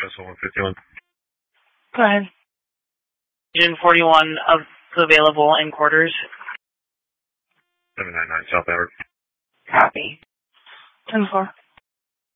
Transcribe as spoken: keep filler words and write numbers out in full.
Vessel one fifty-one. Go ahead. Agent forty-one of available in quarters. seven nine nine South Edward. Copy. ten four.